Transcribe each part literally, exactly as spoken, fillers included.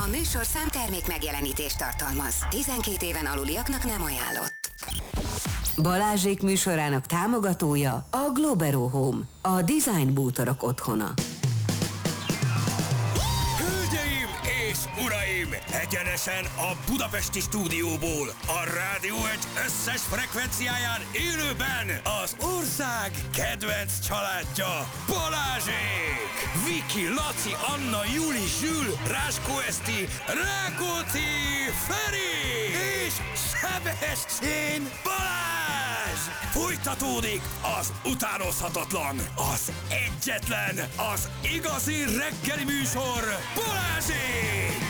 műsorszám termék megjelenítést tartalmaz. tizenkét éven aluliaknak nem ajánlott. Balázsék műsorának támogatója a Globero Home, a design bútorok otthona. Hölgyeim és uraim, egyenesen a budapesti stúdióból, a Rádió egy összes frekvenciáján élőben az ország kedvenc családja, Balázsék! Viki, Laci, Anna, Juli, Zsül, Ráskó Eszti, Rákóczi, Feri és Sebestyén Balázs! Folytatódik az utánozhatatlan, az egyetlen, az igazi reggeli műsor, Balázsék!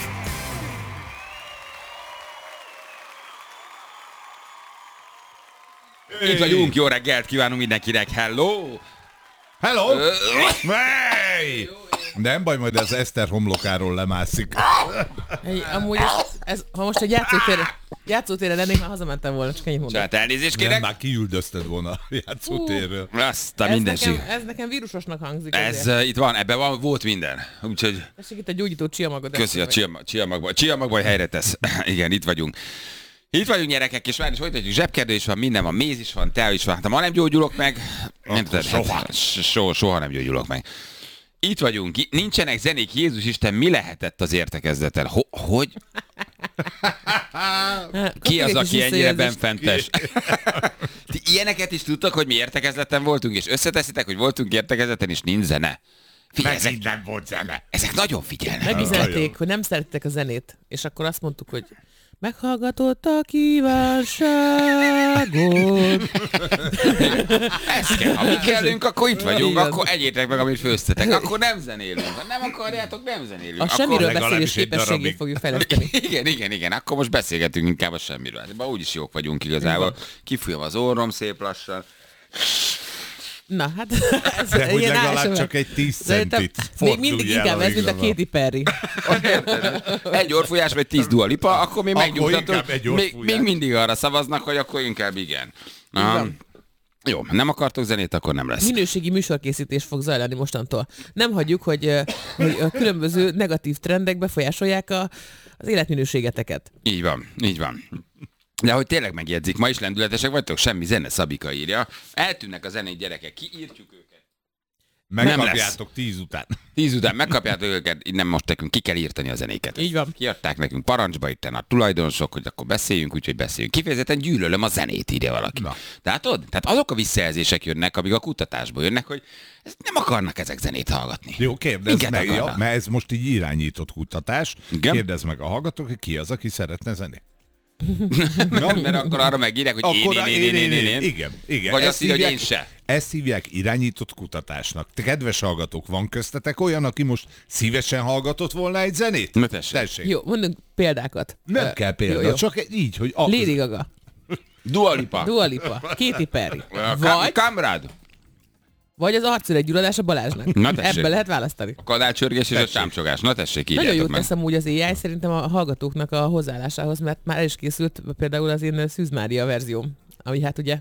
Hey. Itt vagyunk, jó reggelt kívánunk mindenkinek, hello! Hello! Hey! Nem baj, majd az Eszter homlokáról lemászik. Hey, amúgy ez, ez, ha most egy játszótérre, játszótérre lennék, már hazamentem volna, csak ennyit mondom. Csak elnézést kérek. Nem, már kiüldözted volna a játszótérről. Uh, azt a ez, mindenség. nekem, ez nekem vírusosnak hangzik. Ez uh, itt van, ebben van, volt minden. Úgyhogy... Tessék itt a gyógyító csiamagot. Köszi, a csiamagban. Csiamagban helyre tesz. Igen, itt vagyunk. Itt vagyunk gyerekek, és már is folytatjuk, zsebkerdő is van, minden van, méz is van, tea is van. Hát ma nem gyógyulok meg, nem tudod, soha. Hát, soha, soha nem gyógyulok meg. Itt vagyunk, nincsenek zenék, Jézus Isten, mi lehetett az értekezleten? Ho- hogy? Ki az, aki ennyire benfentes? Ti ilyeneket is tudtak, hogy mi értekezleten voltunk, és összeteszitek, hogy voltunk értekezleten, és nincs zene. Figyelj, ezek, nem volt zene. Ezek nagyon figyelnek. Megüzenték, hogy nem szerettek a zenét, és akkor azt mondtuk, hogy meghallgatott a kívánságot. Ez kell. Ha mi kellünk, akkor itt vagyunk, igen. Akkor egyétek meg, amit főztetek. Akkor nem zenélünk. Ha nem akarjátok, nem zenélünk. A akkor semmiről beszélés képességét fogjuk fejleszteni. Igen, igen, igen. Akkor most beszélgetünk inkább a semmiről. Ma úgyis jók vagyunk igazából. Kifújom az orrom szép lassan. Na, hát ez de hogy legalább sem, csak egy tíz centit még mindig inkább ez, mint a Katy Perry. Egy orfújás vagy tíz Dua Lipa, akkor még megnyugtatom. Még, még mindig arra szavaznak, hogy akkor inkább igen. Um, jó, nem akartok zenét, akkor nem lesz. Minőségi műsorkészítés fog zajlani mostantól. Nem hagyjuk, hogy, hogy a különböző negatív trendek befolyásolják a, az életminőségeteket. Így van, így van. De hogy tényleg megjegyzik, ma is lendületesek vagytok, semmi zene, Szabika írja. Eltűnnek a zenei gyerekek, kiírtjuk őket. Megkapjátok tíz után. Tíz után megkapjátok őket, innen most nekünk ki kell írtani a zenéket. Így van. Kiadták nekünk parancsba itten a tulajdonosok, hogy akkor beszéljünk, úgyhogy beszéljünk. Kifejezetten gyűlölöm a zenét, írja valaki. Na. Látod? Tehát azok a visszajelzések jönnek, amik a kutatásból jönnek, hogy nem akarnak ezek zenét hallgatni. Jó, kérdezd meg, ja, mert ez most így irányított kutatás. Igen? Kérdezd meg a hallgatók, hogy ki az, aki szeretne zenét. No, mert akkor arra megírják, hogy én, én, én, én, én, én, én. Igen, igen. Vagy azt írja, hogy én se. Ezt hívják irányított kutatásnak. Te kedves hallgatók, van köztetek olyan, aki most szívesen hallgatott volna egy zenét? Na tessék. Tessék. Jó, mondunk példákat. Nem uh, kell példa, jó, jó. Csak így, hogy... A... Lady Gaga. Dua Lipa. Dua Lipa. Katy Perry. Vagy... Kamrád. Vagy az arcüregygyulladás a Balázsnak. Ebben lehet választani. A kadácsörgés és a csámcsogás. Na tessék, írjátok nagyon jót meg. teszem úgy az á i szerintem a hallgatóknak a hozzáállásához, mert már el is készült például az én Szűz Mária verzióm, ami hát ugye...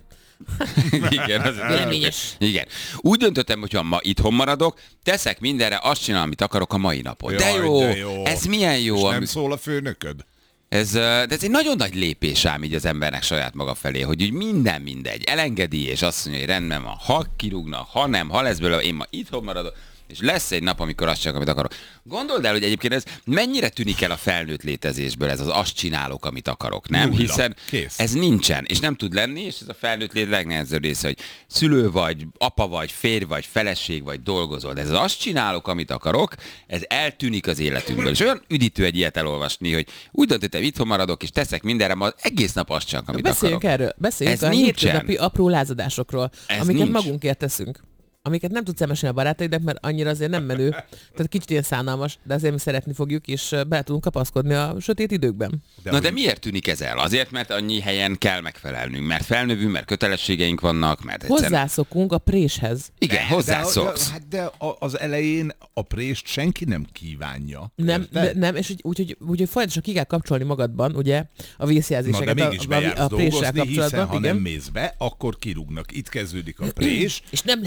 Igen, az véleményes. Igen. Úgy döntöttem, hogy ha ma itthon maradok, teszek mindenre, azt csinálom, amit akarok a mai napon. Jaj, de, jó, de jó, ez milyen jó. És nem ami... szól a főnököd? Ez, de ez egy nagyon nagy lépés ám így az embernek saját maga felé, hogy úgy minden mindegy, elengedi, és azt mondja, hogy rendben van, ha kirúgnak, ha nem, ha lesz belőle, én ma itthon maradok, és lesz egy nap, amikor azt csak, amit akarok. Gondold el, hogy egyébként ez mennyire tűnik el a felnőtt létezésből, ez az azt csinálok, amit akarok, nem? Nulla. Hiszen Kész. Ez nincsen, és nem tud lenni, és ez a felnőtt lét legnehezebb része, hogy szülő vagy, apa vagy, férj vagy, feleség vagy, dolgozol. De ez az azt csinálok, amit akarok, ez eltűnik az életünkből. És olyan üdítő egy ilyet elolvasni, hogy úgy döntöttem, itthon maradok, és teszek mindenre, ma egész nap azt csak, amit beszéljünk akarok. Erről, beszéljünk ez a nincsen. hétköznapi apró lázadásokról, Ez amiket nincs. magunkért teszünk. Amiket nem tudsz elmesélni a barátaidnak, mert annyira azért nem menő. Tehát kicsit ilyen szánalmas, de azért mi szeretni fogjuk, és be tudunk kapaszkodni a sötét időkben. De Na de miért tűnik ez el? Azért, mert annyi helyen kell megfelelnünk, mert felnövünk, mert kötelességeink vannak, mert egyszerűen... Hozzászokunk a préshez. Igen, de, hozzászoksz. De, de, de az elején a prést senki nem kívánja. Nem, de, nem, és úgy, úgy, úgy, úgy, hogy folyamatosan ki kell kapcsolni magadban, ugye, a vészjelzéseket. Na, de mégis a, bejársz a, a préssel dolgozni, hiszen ha igen. nem mész be, akkor kirúgnak. Itt kezdődik a prés. És nem lehet igazad.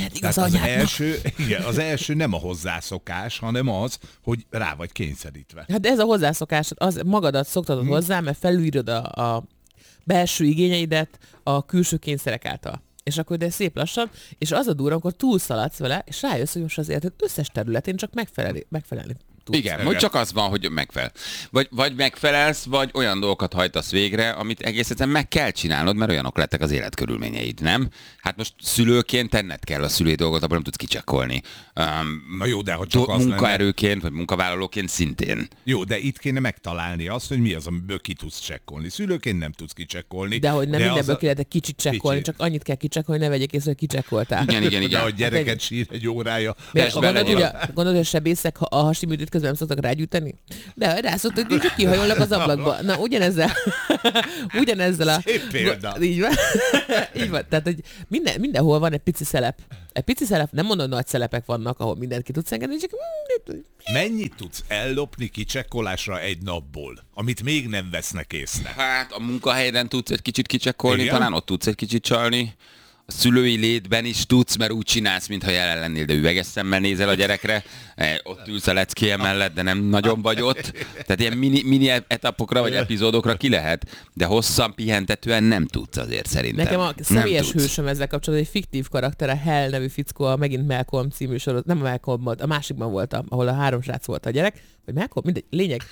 az első, igen, az első nem a hozzászokás, hanem az, hogy rá vagy kényszerítve. Hát ez a hozzászokás, az magadat szoktatod hmm. hozzá, mert felülírod a, a belső igényeidet a külső kényszerek által. És akkor de szép lassan, és az a durva, amikor túlszaladsz vele, és rájössz, hogy most az életed összes területén csak megfelelni, megfelelni tudsz. Igen, hogy csak az van, hogy megfelel. Vagy, vagy megfelelsz, vagy olyan dolgokat hajtasz végre, amit egész egyszerűen meg kell csinálnod, mert olyanok lettek az életkörülményeid, nem? Hát most szülőként tenned kell a szülői dolgot, abban nem tudsz kicsekkolni. Um, Na jó, de hogy csak az munkaerőként, lenne... vagy munkavállalóként szintén. Jó, de itt kéne megtalálni azt, hogy mi az, amiből ki tudsz csekkolni. Szülőként nem tudsz kicsekkolni. De hogy nem de mindenből a... ki lehet kicsit csekkolni, Kicsit. csak annyit kell kicsekkolni, ne vegyék észre, hogy kicsekkoltál. Igen, igen, igen. De hogy gyereket sír egy órája. Gondolod, hogy a, gondolod, hogy a sebészek ha a hasiműtőt közben nem szoktak rágyújtani? De rá szoktak, hogy csak kihajolnak az ablakba. Na, ugyanezzel, ugyanezzel a... Szép példa. Így van. Így van. Tehát, hogy minden, mindenhol van egy pici szelep. Egy pici szelep, nem mondom, nagy szelepek vannak, ahol mindent ki tudsz engedni, csak... Mennyit tudsz ellopni kicsekkolásra egy napból, amit még nem vesznek észre? Hát a munkahelyen tudsz egy kicsit kicsekkolni, Igen? talán ott tudsz egy kicsit csalni. A szülői létben is tudsz, mert úgy csinálsz, mintha jelen lennél, de üveges szemmel nézel a gyerekre, ott ülsz a leckéje mellett, de nem nagyon vagy ott. Tehát ilyen mini, mini etapokra vagy epizódokra ki lehet, de hosszan pihentetően nem tudsz azért szerintem. Nekem a személyes hősöm ezzel kapcsolatban egy fiktív karakter, a Hell nevű fickó, a megint Malcolm című sorozat, nem a Malcolm volt, a másikban volt, ahol a három srác volt a gyerek, vagy Malcolm, mindegy, lényeg.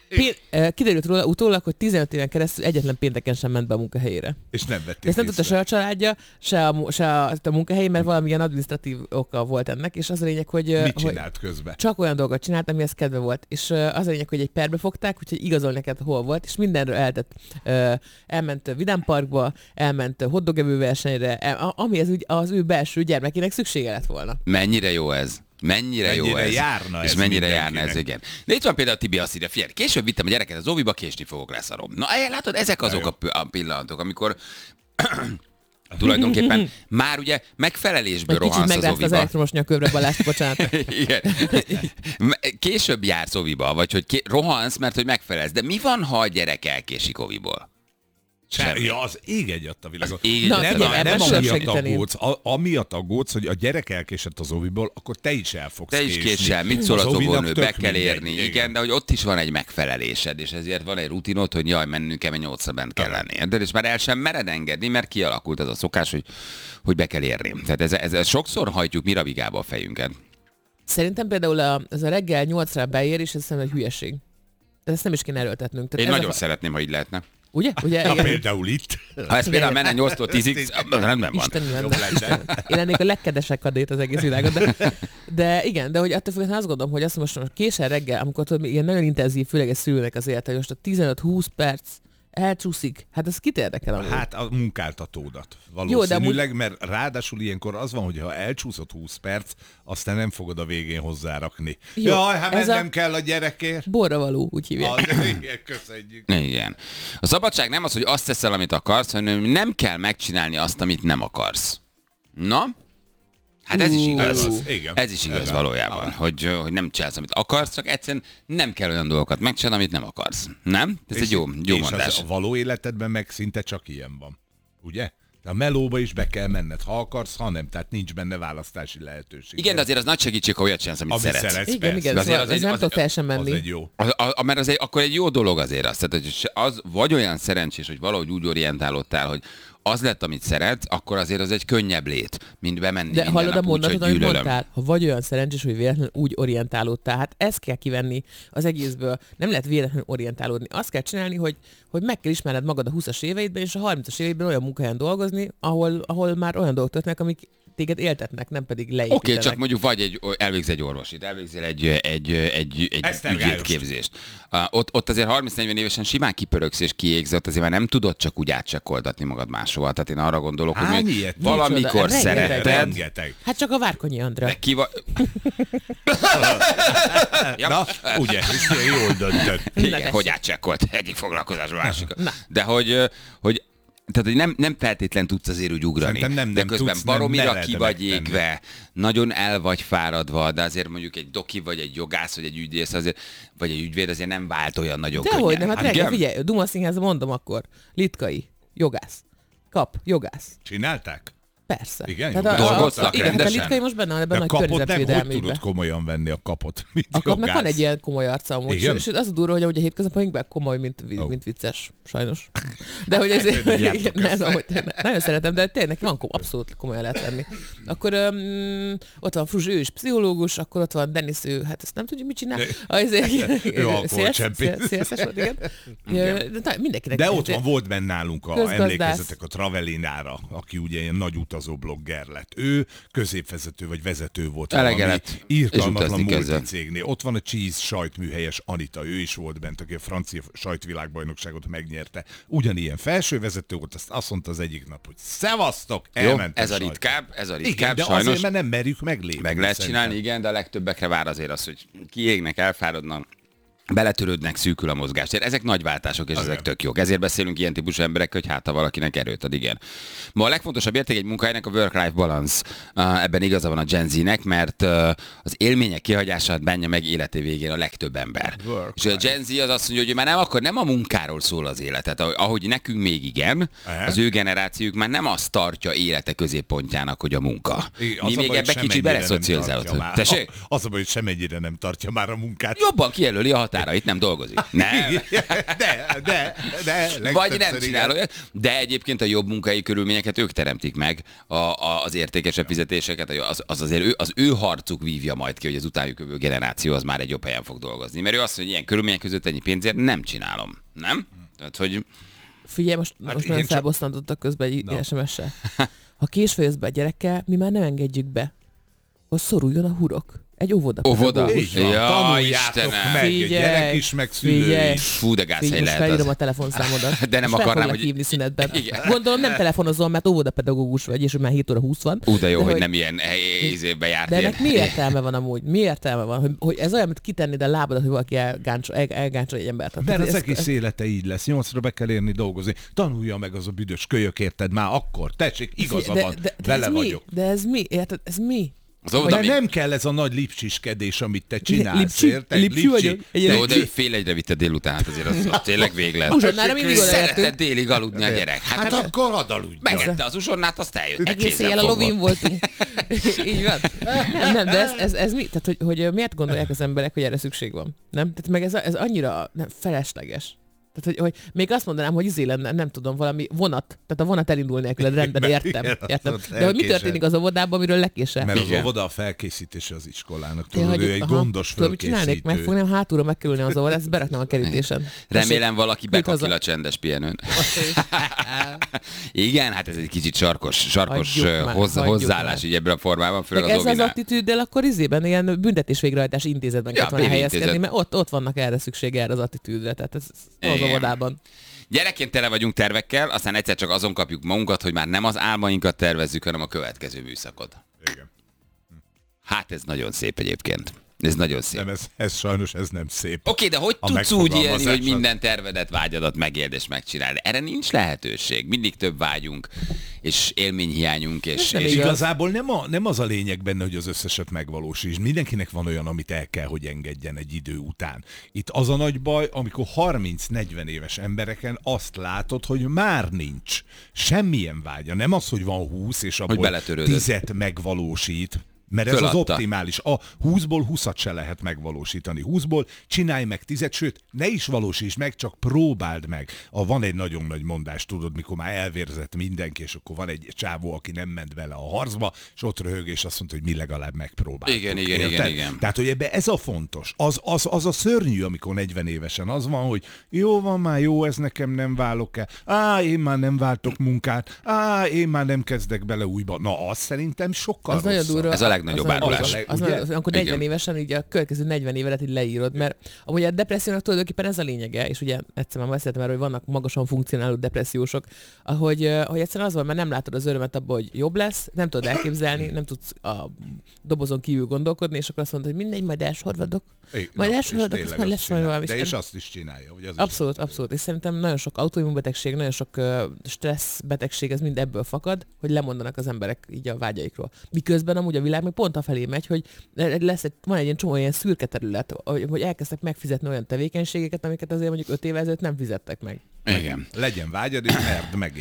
Pén- kiderült róla utólag, hogy tizenöt éven keresztül egyetlen pénteken sem ment be a munkahelyére. És nem vették ezt nem tudta se a családja, se a, se a, a munkahelyi, mert valamilyen adminisztratív oka volt ennek, és az a lényeg, hogy... Mit hogy csinált közben? Csak olyan dolgot csinált, amihez kedve volt. És az a lényeg, hogy egy perbe fogták, úgyhogy igazol neked hol volt, és mindenről eltett. Elment Vidám Parkba, elment hotdog-evő versenyre, el, amihez az ő belső gyermekének szüksége lett volna. Mennyire jó ez? Mennyire, mennyire jó ez. Járna és ez mennyire járna ez, igen. De itt van például Tibi azt írja, figyelj, később vittem a gyereket az óviba, késni fogok, leszarom. Na, látod, ezek azok a, a pillanatok, amikor tulajdonképpen már ugye megfelelésből rohansz az óviba. az elektromos nyakövre, Balázs, bocsánat. Igen. Később jársz óviba, vagy hogy ké- rohansz, mert hogy megfelelsz. De mi van, ha a gyerek elkésik óviból? Semmi. Ja, az ég egyat a világon. Na, nem, figyelj, nem, nem amiatt segíteni. aggódsz, a, amiatt aggódsz, hogy a gyerek elkésett az óviból, akkor te is el fogsz Te is késni. késsel, mit szól az óvónő, be kell mindegy, érni. Igen. igen, de hogy ott is van egy megfelelésed, és ezért van egy rutinod, hogy jaj, mennünk kell, mert nyolcra bent kell lenni. De és már el sem mered engedni, mert kialakult az a szokás, hogy, hogy be kell érni. Tehát ez, ez, ez sokszor hajtjuk mi rabigába a fejünket. Szerintem például a, ez a reggel nyolcra beér, és ez szerintem egy hülyeség. De ezt nem is kéne erőltetnünk. Én nagyon a... szeretném, ha így lehetne. Ugye? Ugye? Na, igen. például itt. Ha ez például menne nyolctól tízig, rendben van. Isten lenne. Én lennék a legkedesebb kadét az egész világon. De, de igen, de hogy attól függetlenül azt gondolom, hogy azt most későn reggel, amikor tudod, ilyen nagyon intenzív, főleg egy szülőnek az élete, hogy most a tizenöt-húsz perc elcsúszik. Hát ez kit érdekel amúgy? Hát a munkáltatódat valószínűleg, mert ráadásul ilyenkor az van, hogy ha elcsúszott húsz perc, aztán nem fogod a végén hozzárakni. Jó, jaj, hát mennem a... kell a gyerekért. Borra való, úgy hívják. Az, igen, köszönjük. Igen. A szabadság nem az, hogy azt teszel, amit akarsz, hanem nem kell megcsinálni azt, amit nem akarsz. Na? Hát ez is igaz. Ez, igen. ez is igaz ez valójában, hogy, hogy nem csinálsz, amit akarsz, csak egyszerűen nem kell olyan dolgokat megcsinálni, amit nem akarsz. Nem? Ez és egy jó, jó és mondás. És a való életedben meg szinte csak ilyen van. Ugye? A melóba is be kell menned, ha akarsz, ha nem, tehát nincs benne választási lehetőség. Igen, de azért az nagy segítség, ha olyat csinálsz, amit, amit szeretsz. szeretsz. Igen, igen, De szóval az ez egy- nem az- tudok teljesen menni. Az egy jó. Az, a, mert az egy, akkor egy jó dolog azért az, tehát, hogy se- az vagy olyan szerencsés, hogy valahogy úgy orientálódtál, hogy az lett, amit szeretsz, akkor azért az egy könnyebb lét, mint bemenni De minden hallod a nap úgy, mondatot, hogy amit gyűlölöm. mondtál? Ha vagy olyan szerencsés, hogy véletlenül úgy orientálódtál, hát ezt kell kivenni az egészből. Nem lehet véletlenül orientálódni. Azt kell csinálni, hogy, hogy meg kell ismerned magad a húszas éveidben, és a harmincas éveidben olyan munkahelyen dolgozni, ahol, ahol már olyan dolgok történnek, amik téged éltetnek, nem pedig leépítenek. Oké, okay, csak mondjuk vagy egy, elvégz egy orvosit, elvégzel egy, egy, egy, egy ügyvédképzést. Uh, ott, ott azért harminc-negyven évesen simán kipöröksz és kiégsz, ott azért már nem tudod csak úgy átcsekkoltatni magad máshova. Tehát én arra gondolok, Hány hogy ilyet? valamikor Micsoda? szereted. Rengeteg. Hát csak a Várkonyi Andra. De ki va... ja. Na, ugye, és jól döntött. Igen, hogy átcsekkolt egyik foglalkozásra másik. De hogy, hogy tehát, hogy nem, nem feltétlen tudsz azért úgy ugrani. Nem, nem de közben tudsz, nem baromira mered ki vagy megtenni. égve, nagyon el vagy fáradva, de azért mondjuk egy doki, vagy egy jogász, vagy egy ügyész, azért, vagy egy ügyvéd azért nem vált olyan nagyon könnyen. Dehogy nem, hát reggel, igen? figyelj, a Duma Színházban mondom akkor. Litkai, jogász. Kap, jogász. Csinálták? Persze. Igen, tehát jó, a, dolgoztak igen, hát a Litkai most benne van ebben a nagy környezetvédelmi. Hogy tudod komolyan venni a kapot? A kapnak van egy ilyen komoly arca amúgy. És az a durva, hogy a hétköznapjainkban komoly, mint, oh. mint vicces, sajnos. De hogy ezért, nem, ahogy, nagyon szeretem, de tényleg van abszolút komolyan lehet lenni. Akkor um, ott van Fruzsi, ő is pszichológus, akkor ott van Dennis, ő, hát ezt nem tudjuk, mit csinál. Ő alkoholcsempész. Szélszes volt, igen. Mindenkinek. De ott van, volt benne nálunk, a, emlékezzetek a Travelinára, aki ugye ilyen nagy utazó blogger lett. Ő középvezető vagy vezető volt valami írtalmatlan multicégnél. Ott van a Cheese sajtműhelyes Anita, ő is volt bent, aki a francia sajtvilágbajnokságot megnyerte. Ugyanilyen felsővezető volt, azt, azt mondta az egyik nap, hogy szevasztok, elment. Ez a ritkább, ez a ritkább, igen, de sajnos. azért, mert nem merjük meglépni. Meg lehet szerintem csinálni, igen, de a legtöbbekre vár azért az, hogy kiégnek, elfáradnak, beletörődnek, szűkül a mozgástér. Ezek nagy váltások, és okay. ezek tök jók. Ezért beszélünk ilyen típusú emberek, hogy hát ha valakinek erőt ad, igen. Ma a legfontosabb érték egy munkahelynek a work-life balance. Uh, ebben igaza van a Gen Z-nek, mert uh, az élmények kihagyását bánja meg életé végén a legtöbb ember. Work és a Gen Z az azt mondja, hogy már nem akkor nem a munkáról szól az életet, ahogy nekünk még igen, uh-huh. az ő generációjuk már nem azt tartja élete középpontjának, hogy a munka. Igen, mi még ebbe kicsit beleszocializálódunk. Tessék? Az a baj, hogy semennyire nem tartja már a munkát. Jobban kijelöli a határ. Itt nem dolgozik. Nem. De, de, de. Vagy nem csinál olyat. De egyébként a jobb munkai körülményeket ők teremtik meg, a, a, az értékesebb fizetéseket, az, az azért ő, az ő harcuk vívja majd ki, hogy az utánjuk jövő generáció az már egy jobb helyen fog dolgozni. Mert ő azt mondja, hogy ilyen körülmények között ennyi pénzért nem csinálom. Nem? Tehát, hogy... Figyelj, most, hát most nagyon felbosszantottak közben egy no. es em es-sel. Ha késve jössz be a gyerekkel, mi már nem engedjük be, hogy szoruljon a hurok. Egy óvoda. Óvoda? Ja, tanuljátok meg, figyelj, gyerek is, meg szülő is. Fú, de gázhely lehet az. Felírom a telefonszámodat. De nem akarnám, hogy... hívni szünetben. Gondolom nem telefonozol, mert óvodapedagógus vagy, és már hét óra húsz van. Ú, de jó, de hogy, hogy nem ilyen ízébe jártél. De ennek mi értelme van amúgy? Mi értelme van? Hogy, hogy ez olyan, mint kitennéd a lábadat, hogy valaki elgáncsol, elgáncsol egy embert. De az egész élete így lesz. Nyolcra be kell érni dolgozni. Tanulja meg az a büdös kölyök, érted már akkor. Tessék, igaza van, vele vagyok. De ez mi? Érted? Ez mi? Szóval, de nem kell ez a nagy lipcsiskedés, amit te csinálsz, Lipcsi? érted? Lipcsi vagyok? Jó, de fél egyre vitte délután, hát azért az, az tényleg véglet. Uzsonnára mindig oda szeretett délig aludni a gyerek. Hát, hát akkor ad aludni. Megette az uzsonnát, azt eljött. Egész éjjel a lovin voltunk. Így van. Nem, nem, de ez, ez, ez mi? Tehát, hogy, hogy miért gondolják az emberek, hogy erre szükség van? Nem? Tehát meg ez, ez annyira nem, felesleges. Tehát, hogy, hogy még azt mondanám, hogy izé lenne, nem tudom, valami vonat. Tehát a vonat elindul nélkül, rendben, értem. értem. De hogy mi történik az óvodában, amiről lekésel? Mert az óvoda a felkészítése az iskolának. Tudod, ő egy aha, gondos tudom, mit csinálnék? Megfognám hátulra megkerülni az óvodát, ezt beraknám a kerítésen. Remélem valaki bekakil a csendes pihenőn. Igen, hát ez egy kicsit sarkos, sarkos már, hozzá, hozzáállás így ebben a formában. Főleg az ez az attitűddel akkor izében ilyen büntetés végrehajtás intézetben kell volna helyezkedni, mert ott, ott vannak erre szüksége, erre az attitűdre. Tehát ez az óvodában. Gyerekként tele vagyunk tervekkel, aztán egyszer csak azon kapjuk magunkat, hogy már nem az álmainkat tervezzük, hanem a következő műszakot. Igen. Hát ez nagyon szép egyébként. Ez nagyon szép. Nem, ez, ez sajnos ez nem szép. Oké, okay, de hogy tudsz úgy élni, hogy minden tervedet, vágyadat megéld és megcsinálni? Erre nincs lehetőség. Mindig több vágyunk, és élményhiányunk. És, nem és igazából nem, a, nem az a lényeg benne, hogy az összeset megvalósíts. Mindenkinek van olyan, amit el kell, hogy engedjen egy idő után. Itt az a nagy baj, amikor harminc-negyven éves embereken azt látod, hogy már nincs semmilyen vágya. Nem az, hogy van húsz, és abból tízet megvalósít. Mert ez Föladta. Az optimális. A húszból húszat se lehet megvalósítani. húszból csinálj meg tízet, sőt, ne is valósíts meg, csak próbáld meg. A, van egy nagyon nagy mondás, tudod, mikor már elvérzett mindenki, és akkor van egy csávó, aki nem ment vele a harcba, és ott röhög, és azt mondta, hogy mi legalább megpróbáltuk. Igen, igen, igen, igen. Tehát, hogy ebbe ez a fontos. Az, az, az a szörnyű, amikor negyven évesen az van, hogy jó van már, jó, ez nekem nem válok el. Á, én már nem váltok munkát. Á, én már nem kezdek bele újba. Na, az szerintem sokkal az rosszabb. Ez a legnagyobb árulás. Akkor negyven évesen így a következő negyven évet így leírod, mert amúgy a depressziónak tulajdonképpen ez a lényege, és ugye egyszer már beszéltem erről, hogy vannak magasan funkcionáló depressziósok, ahogy, hogy egyszerűen az van, mert nem látod az örömet abban, hogy jobb lesz, nem tudod elképzelni, nem tudsz a dobozon kívül gondolkodni, és akkor azt mondod, hogy mindegy, majd elsorvadok. Majd elsorvadok, azt majd lesz majd valami. De és azt is csinálja. Hogy az abszolút, is abszolút. És szerintem nagyon sok autoimmunbetegség, nagyon sok uh, stressz betegség, ez mind ebből fakad, hogy lemondanak az emberek így a vágyaikról. Miközben amúgy a világ még pont afelé megy, hogy lesz egy, van egy ilyen csomó ilyen szürke terület, hogy elkezdtek megfizetni olyan tevékenységeket, amiket azért mondjuk öt évvel ezelőtt nem fizettek meg. Igen. Legyen vágyad, és merd megélni.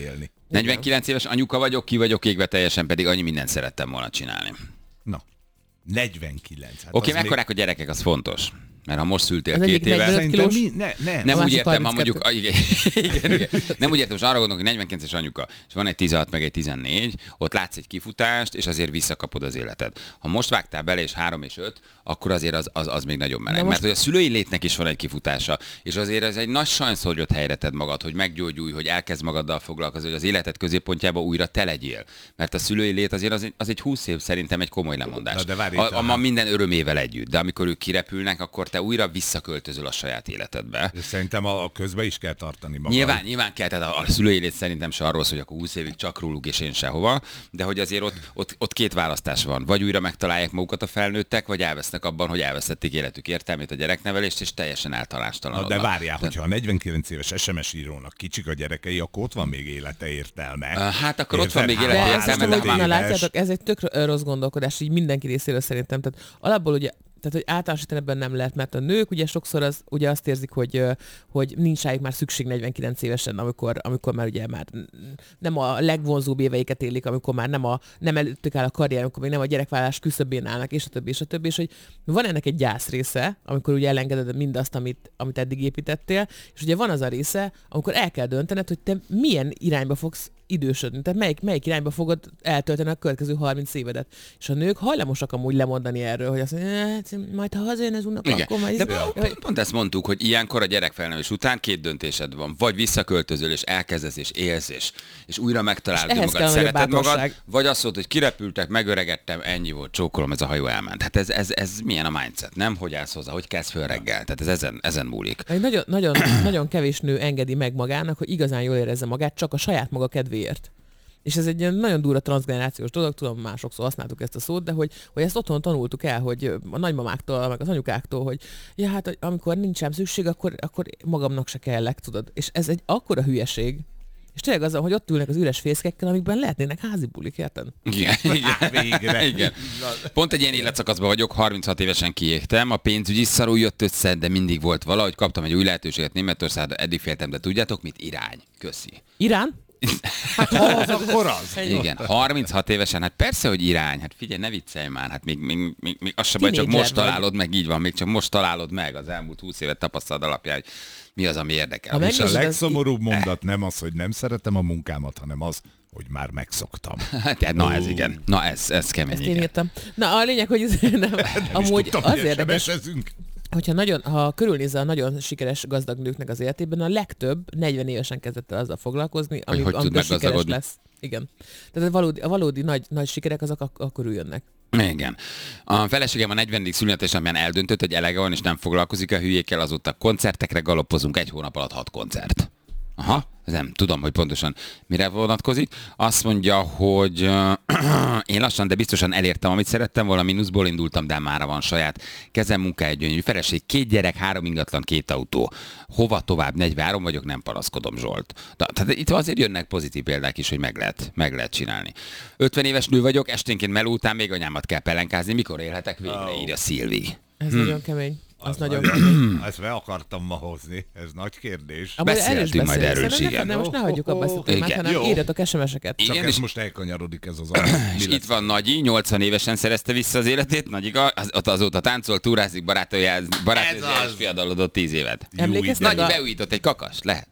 negyvenkilenc éves anyuka vagyok, ki vagyok égve teljesen, pedig annyi mindent szerettem volna csinálni. Na, negyvenkilenc. Hát Oké, az mekkorák a gyerekek, az fontos. Mert ha most szültél Az két egyik éve... negyvenöt Szerintem kilós. mi? Ne, ne. Nem A úgy másik értem, ha mondjuk... harminckettő. Igen, igen, igen. Nem úgy értem, most arra gondolok, hogy negyvenkilences anyuka, és van egy tizenhat meg egy tizennégy, ott látsz egy kifutást, és azért visszakapod az életed. Ha most vágtál bele, és három és öt, akkor azért az, az, az még nagyon meleg. most... Mert hogy a szülői létnek is van egy kifutása, és azért ez egy nagy sajnszor, hogy ott helyre tedd magad, hogy meggyógyulj, hogy elkezd magaddal foglalkozni, hogy az életed középpontjába újra te legyél. Mert a szülői lét azért az egy, az egy húsz év szerintem egy komoly lemondás. Na, de várj, a, a, ma minden örömével együtt, de amikor ők kirepülnek, akkor te újra visszaköltözöl a saját életedbe. De szerintem a, a közben is kell tartani magad. Nyilván, nyilván kell, tehát a, a szülői lét szerintem se arról szól, hogy akkor húsz évig csak róluk és én sehova, de hogy azért ott, ott, ott két választás van. Vagy újra megtalálják magukat a felnőttek, vagy elvesznek abban, hogy elvesztették életük értelmét, a gyereknevelést, és teljesen eltalástalanodnak. Na, de várjál, hogyha a negyvenkilenc éves es em es írónak kicsik a gyerekei, akkor ott van még élete értelme. Hát akkor ott van Érted? még De élete ezt értelme, most, de hogy, már- na, látjátok, ez egy tök rossz gondolkodás, így mindenki részéről szerintem. Tehát alapból ugye, tehát hogy általánosítani ebben nem lehet, mert a nők ugye sokszor az, ugye azt érzik, hogy, hogy nincs rájuk már szükség negyvenkilenc évesen, amikor, amikor már ugye már nem a legvonzóbb éveiket élik, amikor már nem, a, nem előttük áll a karrier, amikor még nem a gyerekvállalás küszöbén állnak, és a többi, és a többi, és hogy van ennek egy gyász része, amikor ugye elengeded mindazt, amit, amit eddig építettél, és ugye van az a része, amikor el kell döntened, hogy te milyen irányba fogsz idősödni, tehát melyik, melyik irányba fogod eltölteni a következő harminc évedet. És a nők hajlamosak amúgy lemondani erről, hogy azt mondja, majd ha hazajön az unoka, Igen. akkor majd... De pont, pont ezt mondtuk, hogy ilyenkor a gyerekfelnővés után két döntésed van. Vagy visszaköltözöl, és elkezdesz, és élsz, és, és újra megtalálod És ehhez magad, kell nagyobb szereted magad, bátorság. vagy azt mondod, hogy kirepültek, megöregedtem, ennyi volt, csókolom, ez a hajó elment. Hát ez, ez, ez milyen a mindset, nem? Hogy állsz hozzá, hogy kezd föl reggel. Tehát ez ezen, ezen múlik. Egy nagyon, nagyon, nagyon kevés nő engedi meg magának, hogy igazán jól érezze magát, csak a saját maga kedvéért. És ez egy ilyen nagyon durva transzgenerációs dolog, tudom, már sokszor használtuk ezt a szót, de hogy, hogy ezt otthon tanultuk el, hogy a nagymamáktól, meg az anyukáktól, hogy ja, hát amikor nincs rám szükség, akkor, akkor magamnak se kellek, tudod. És ez egy akkora hülyeség. És tényleg az, hogy ott ülnek az üres fészkekkel, amikben lehetnének házi bulik, érted? Igen, igen. Végre. Igen. Pont egy ilyen életszakaszban vagyok, harminchat évesen kiégtem, a pénzügyi szarul jött össze, de mindig volt valahogy, kaptam egy új lehetőséget Németországban, eddig féltem, de tudjátok mit? Irány. Köszi. Irán? Hát ha az, akkor az. Igen, harminchat évesen, hát persze, hogy irány, hát figyelj, ne viccelj már, hát még, még, még, még az se baj, csak Tínédzser most vagy. találod meg, így van, még csak most találod meg az elmúlt húsz évet tapasztalat alapján, hogy mi az, ami érdekel. Ha És És a megnézed, az- legszomorúbb mondat nem az, hogy nem szeretem a munkámat, hanem az, hogy már megszoktam. Hát, na ez igen, na ez, ez kemény, Ezt én igen. írtam. Na a lényeg, hogy ez nem, amúgy Tudtam, az hogy érdekes, sebesezünk. hogyha nagyon, ha körülnézze a nagyon sikeres gazdag nőknek az életében, a legtöbb negyven évesen kezdett el azzal foglalkozni, ami, hogy tud amiből sikeres meggazdagodni. lesz. Igen. Tehát a valódi, a valódi nagy, nagy sikerek azok ak- akkor jönnek. Igen. A feleségem a negyvenedik születésnapján eldöntött, hogy elege van, és nem foglalkozik a hülyékkel, azóta koncertekre galoppozunk, egy hónap alatt hat koncert. Aha, nem tudom, hogy pontosan mire vonatkozik. Azt mondja, hogy uh, én lassan, de biztosan elértem, amit szerettem volna, mínuszból indultam, de mára van saját kezem, munkája, gyönyörű feleség, két gyerek, három ingatlan, két autó. Hova tovább, negyvenhárom vagyok, nem panaszkodom, Zsolt. De, tehát itt azért jönnek pozitív példák is, hogy meg lehet, meg lehet csinálni. ötven éves nő vagyok, esténként meló után még anyámat kell pelenkázni, mikor élhetek végre, Oh. írja Szilvi. Ez Hmm. nagyon kemény. Az, Az nagyon nagy- kemény. Ezt be akartam ma hozni, ez nagy kérdés. Amúgy erről is Beszéltünk majd beszélünk. erről is, Szerintem igen. De most ne hagyjuk abba ezt a témát, Igen. hanem Jó. írjatok es em es-eket. Csak Igen, ez és- most elkanyarodik ez az alap. És itt van Nagyi, nyolcvan évesen szerezte vissza az életét, Nagyiga, az, ott azóta táncol, túrázik, barátoljál, barátoljál, Ez és az. fiadalodott tíz évet. Emlékeztek Nagyi a... beújított egy kakast, lehet?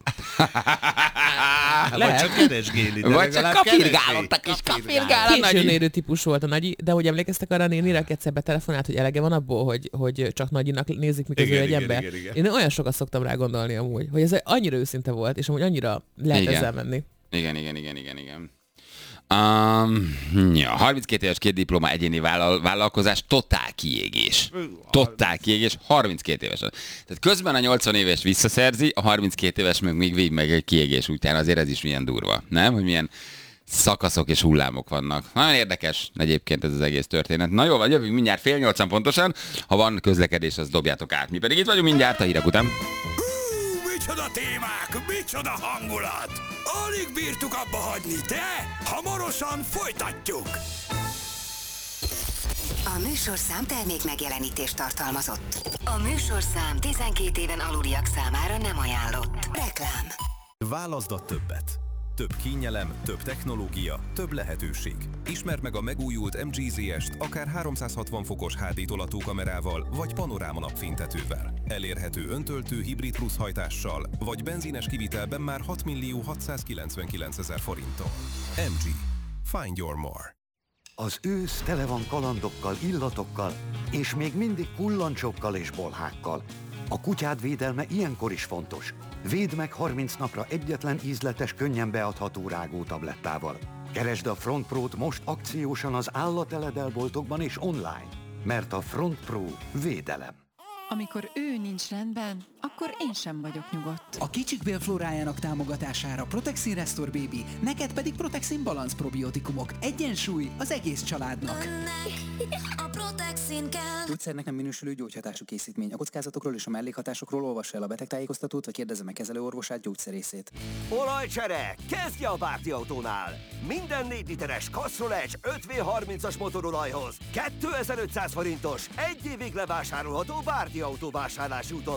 Vagy Lehet. csak keresgéli. de Vagy csak legalább kapirgálott a keresgéli. kis kapirgál a Későn Nagyi. érő típus volt a Nagyi, de hogy emlékeztek arra a nénire, aki egyszer betelefonált, hogy elege van abból, hogy, hogy csak Nagyinak nézik, miközben Igen, ő egy igen, ember. igen, igen. Én olyan sokat szoktam rá gondolni amúgy, hogy ez annyira őszinte volt, és amúgy annyira lehet Igen. ezzel menni. Igen, igen, igen, igen, igen. Um, ja, harminckét éves, két diploma, egyéni vállal, vállalkozás, totál kiégés. Totál kiégés, harminckét éves. Tehát közben a nyolcvan éves visszaszerzi, a harminckét éves meg még végig meg egy kiégés után, azért ez is milyen durva, nem? Hogy milyen szakaszok és hullámok vannak. Nagyon érdekes egyébként ez az egész történet. Na jó, vagy jövünk mindjárt fél nyolcan pontosan. Ha van közlekedés, az dobjátok át. Mi pedig itt vagyunk mindjárt a hírek után. Hú, micsoda témák, micsoda hangulat! Alig bírtuk abba hagyni, de hamarosan folytatjuk! A műsorszám termék megjelenítést tartalmazott. A műsorszám tizenkét éven aluliak számára nem ajánlott. Reklám. Válaszd a többet. Több kényelem, több technológia, több lehetőség. Ismerd meg a megújult em gé zé est akár háromszázhatvan fokos há dé tolatókamerával vagy panoráma napfénytetővel. Elérhető öntöltő hibrid plusz hajtással vagy benzines kivitelben már hat millió hatszázkilencvenkilencezer forinttal. em gé. Find your more. Az ősz tele van kalandokkal, illatokkal, és még mindig kullancsokkal és bolhákkal. A kutyád védelme ilyenkor is fontos. Védd meg harminc napra egyetlen ízletes, könnyen beadható rágótablettával. Keresd a Front Pro-t most akciósan az állateledelboltokban és online, mert a Front Pro védelem. Amikor ő nincs rendben, akkor én sem vagyok nyugodt. A kicsik bélflórájának támogatására Protexin Restore Baby, neked pedig Protexin Balance probiotikumok. Egyensúly az egész családnak. Önnek a Protexin kell. Gyógyszernek nem minősülő gyógyhatású készítmény. A kockázatokról és a mellékhatásokról olvassa el a betegtájékoztatót, vagy kérdezze meg kezelőorvosát, gyógyszerészét. Olajcsere! Kezdje a Bárdi Autónál! Minden négy literes Castrol öt vé harmincas motorolajhoz kétezer-ötszáz forintos, egy évig levásárolható Bárdi Autó vásárlási úton